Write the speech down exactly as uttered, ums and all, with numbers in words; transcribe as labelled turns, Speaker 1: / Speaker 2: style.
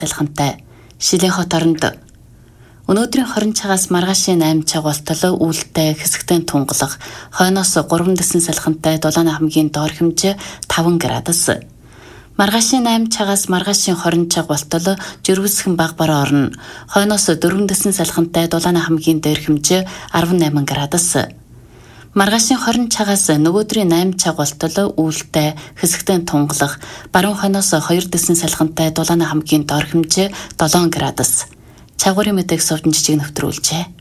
Speaker 1: салхинтай. Шилийн хот оронд өнөөдрийн хорин цагаас маргаашийн айм цаг болтол үүлтэй хэсэгтэн тунгалах, хойноос гурван дэсэн салхинтай дулааны хамгийн доор хэмжээ таван градус. Маргаашийн айм цагаас маргаашийн хорин цаг болтол жирвэсхэн баг бараа орно. Хойноос дөрвөн дэсэн салхинтай дулааны хамгийн дээр хэмжээ арван найман градус. Маргаашийн хорин цагаас нөгөөдрийн айм цаг болтол үүлтэй хэсэгтэн тунгалах, баруун хойноос хоёр дэсэн салхинтай дулааны хамгийн доор хэмжээ долоон градус. Цагуурын мэдээг сувдан жижиг нэвтрүүлжээ.